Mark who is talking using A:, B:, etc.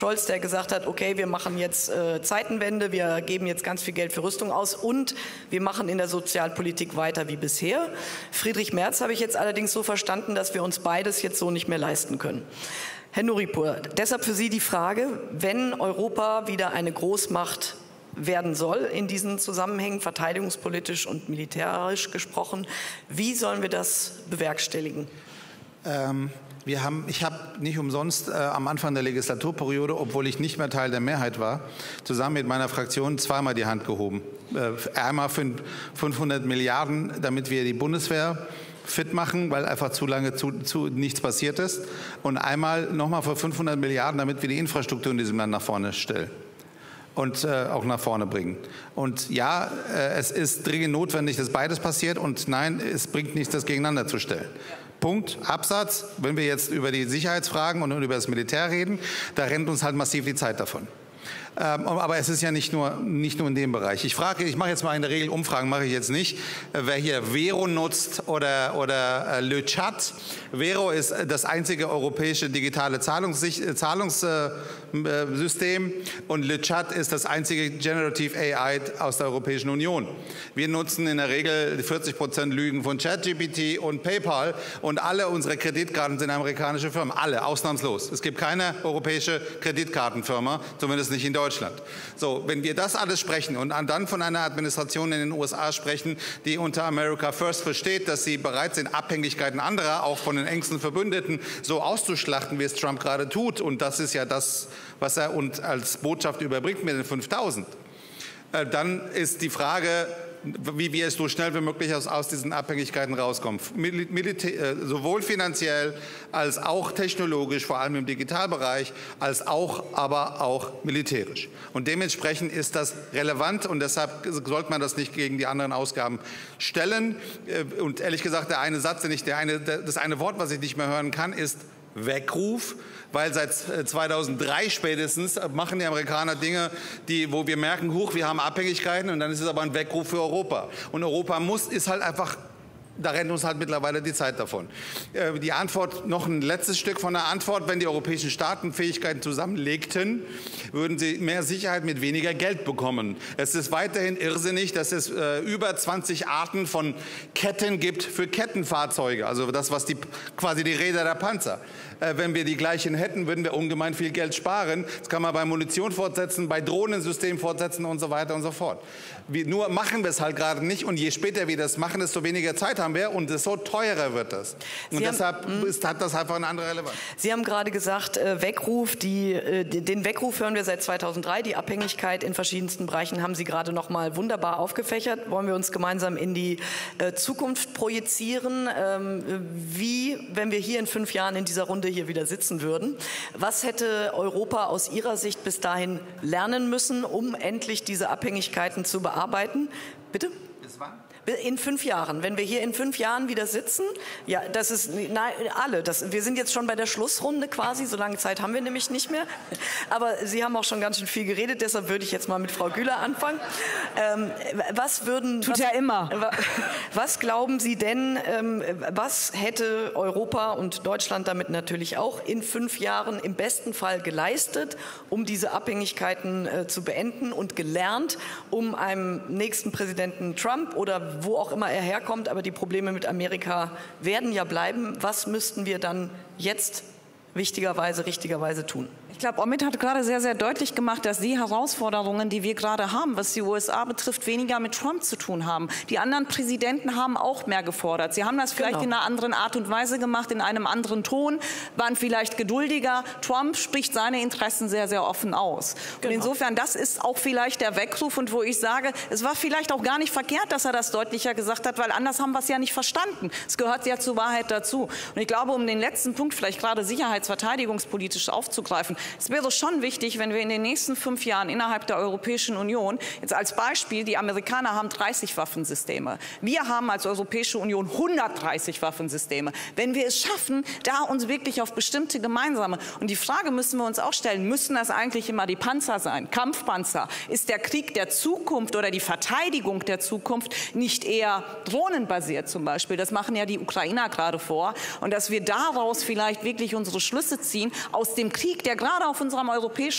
A: Scholz, der gesagt hat, okay, wir machen jetzt Zeitenwende, wir geben jetzt ganz viel Geld für Rüstung aus und wir machen in der Sozialpolitik weiter wie bisher. Friedrich Merz habe ich jetzt allerdings so verstanden, dass wir uns beides jetzt so nicht mehr leisten können. Herr Nuripur, deshalb für Sie die Frage, wenn Europa wieder eine Großmacht werden soll in diesen Zusammenhängen, verteidigungspolitisch und militärisch gesprochen, wie sollen wir das bewerkstelligen?
B: Ich habe nicht umsonst am Anfang der Legislaturperiode, obwohl ich nicht mehr Teil der Mehrheit war, zusammen mit meiner Fraktion zweimal die Hand gehoben. Einmal für 500 Milliarden, damit wir die Bundeswehr fit machen, weil einfach zu lange nichts passiert ist. Und einmal nochmal für 500 Milliarden, damit wir die Infrastruktur in diesem Land nach vorne stellen und auch nach vorne bringen. Und ja, es ist dringend notwendig, dass beides passiert. Und nein, es bringt nichts, das gegeneinander zu stellen. Punkt, Absatz. Wenn wir jetzt über die Sicherheitsfragen und über das Militär reden, da rennt uns halt massiv die Zeit davon. Aber es ist ja nicht nur in dem Bereich. Ich mache jetzt mal in der Regel Umfragen, mache ich jetzt nicht, wer hier Vero nutzt oder Le Chat. Vero ist das einzige europäische digitale Zahlungssystem und Le Chat ist das einzige Generative AI aus der Europäischen Union. Wir nutzen in der Regel 40% Lügen von ChatGPT und PayPal und alle unsere Kreditkarten sind amerikanische Firmen. Alle, ausnahmslos. Es gibt keine europäische Kreditkartenfirma, zumindest nicht in Deutschland. So, wenn wir das alles sprechen und dann von einer Administration in den USA sprechen, die unter America First versteht, dass sie bereit sind, Abhängigkeiten anderer, auch von den engsten Verbündeten, so auszuschlachten, wie es Trump gerade tut, und das ist ja das, was er uns als Botschaft überbringt mit den 5.000, dann ist die Frage, wie wir es so schnell wie möglich aus diesen Abhängigkeiten rauskommen. Sowohl finanziell als auch technologisch, vor allem im Digitalbereich, aber auch militärisch. Und dementsprechend ist das relevant und deshalb sollte man das nicht gegen die anderen Ausgaben stellen. Und ehrlich gesagt, das eine Wort, was ich nicht mehr hören kann, ist Weckruf, weil seit 2003 spätestens machen die Amerikaner Dinge, wo wir merken, wir haben Abhängigkeiten und dann ist es aber ein Weckruf für Europa. Und Europa ist halt einfach, da rennt uns halt mittlerweile die Zeit davon. Die Antwort, noch ein letztes Stück von der Antwort, wenn die europäischen Staaten Fähigkeiten zusammenlegten, würden sie mehr Sicherheit mit weniger Geld bekommen. Es ist weiterhin irrsinnig, dass es über 20 Arten von Ketten gibt für Kettenfahrzeuge, also das, was quasi die Räder der Panzer. Wenn wir die gleichen hätten, würden wir ungemein viel Geld sparen. Das kann man bei Munition fortsetzen, bei Drohnensystemen fortsetzen und so weiter und so fort. Nur machen wir es halt gerade nicht und je später wir das machen, desto weniger Zeit haben wir und desto teurer wird das. Und deshalb hat das einfach eine andere Relevanz.
A: Sie haben gerade gesagt, Weckruf, den Weckruf hören wir seit 2003. Die Abhängigkeit in verschiedensten Bereichen haben Sie gerade noch mal wunderbar aufgefächert. Wollen wir uns gemeinsam in die Zukunft projizieren? Wenn wir hier in 5 Jahren in dieser Runde hier wieder sitzen würden, was hätte Europa aus Ihrer Sicht bis dahin lernen müssen, um endlich diese Abhängigkeiten zu bearbeiten? Bitte?
B: Bis wann?
A: In 5 Jahren. Wenn wir hier in 5 Jahren wieder sitzen, ja, das ist, nein, alle. Wir sind jetzt schon bei der Schlussrunde quasi, so lange Zeit haben wir nämlich nicht mehr. Aber Sie haben auch schon ganz schön viel geredet, deshalb würde ich jetzt mal mit Frau Güler anfangen. Was glauben Sie denn, was hätte Europa und Deutschland damit natürlich auch in 5 Jahren im besten Fall geleistet, um diese Abhängigkeiten zu beenden und gelernt, um einem nächsten Präsidenten Trump oder wo auch immer er herkommt, aber die Probleme mit Amerika werden ja bleiben. Was müssten wir dann jetzt richtigerweise tun?
C: Ich glaube, Omid hat gerade sehr, sehr deutlich gemacht, dass die Herausforderungen, die wir gerade haben, was die USA betrifft, weniger mit Trump zu tun haben. Die anderen Präsidenten haben auch mehr gefordert. Sie haben das vielleicht in einer anderen Art und Weise gemacht, in einem anderen Ton, waren vielleicht geduldiger. Trump spricht seine Interessen sehr, sehr offen aus. Und insofern, das ist auch vielleicht der Weckruf und wo ich sage, es war vielleicht auch gar nicht verkehrt, dass er das deutlicher gesagt hat, weil anders haben wir es ja nicht verstanden. Es gehört ja zur Wahrheit dazu. Und ich glaube, um den letzten Punkt vielleicht gerade sicherheitsverteidigungspolitisch aufzugreifen, es wäre schon wichtig, wenn wir in den nächsten 5 Jahren innerhalb der Europäischen Union, jetzt als Beispiel, die Amerikaner haben 30 Waffensysteme. Wir haben als Europäische Union 130 Waffensysteme. Wenn wir es schaffen, da uns wirklich auf bestimmte gemeinsame, und die Frage müssen wir uns auch stellen, müssen das eigentlich immer die Panzer sein, Kampfpanzer? Ist der Krieg der Zukunft oder die Verteidigung der Zukunft nicht eher drohnenbasiert zum Beispiel? Das machen ja die Ukrainer gerade vor. Und dass wir daraus vielleicht wirklich unsere Schlüsse ziehen aus dem Krieg, der gerade auf unserem europäischen